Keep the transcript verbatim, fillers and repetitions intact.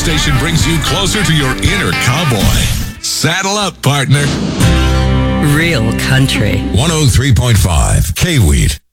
station brings you closer to your inner cowboy. Saddle up, partner. Real country. one oh three point five K-Weed.